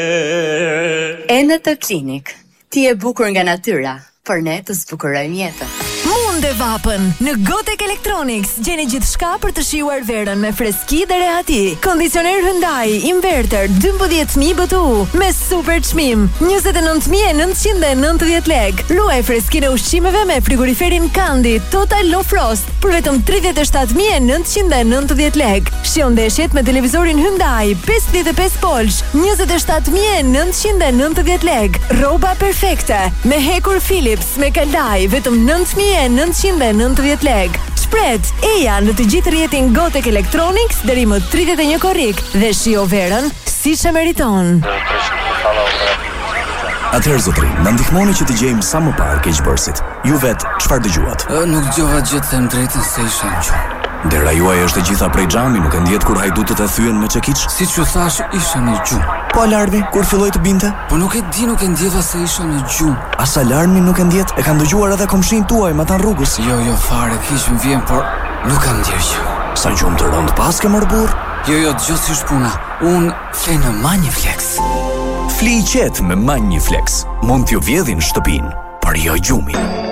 Eneta Klinik. Ti e bukur nga natyra, por ne të zbukurojmë jetën. Munde vapën në Gotek Electronics. Gjeni gjithçka për të shijuar verën me freski dhe rehati. Kondicioner Hyundai inverter 12000 BTU me super çmim 29990 lek. Ruaj freskinë e ushqimeve me frigoriferin Kandi Total Low Frost për vetëm 37990 lek. Shijon ndeshjet me televizorin Hyundai 55 polsh 27990 lek. Rroba perfekte me hekur Philips me Kaldai vetëm 9990 lek. Shpret eja në të gjithë rrjetin Gotek Electronics deri më 31 korrik dhe shijo verën siç e meriton. Atëherë zotri, na ndihmoni që të gjejmë sa më parë keqbërësit. Ju vet, çfarë dëgjuat? Nuk dëgjova gjë, them drejtën se isha në gjumë. Dera juaj është e gjitha prej xhami, nuk e ndjet kur hajdutët e thyen me çekiç? Siç u thash, isha në gjumë. Po alarmi kur filloi të binte? Po nuk e di, nuk e ndjeva se isha në gjumë. As alarmi nuk e ndjet? E kanë dëgjuar edhe komshin tuaj me ata rrugës? Jo, fare, kish më vjen, por nuk kam ndjer gjë. Sa gjumë të rënd pas ke mor burr? Jo, dëgjoj si shpuna. Un fle në Manjiflex. Fli qet me Manjiflex. Mund t'ju vjedhin shtëpinë, por jo gjumin.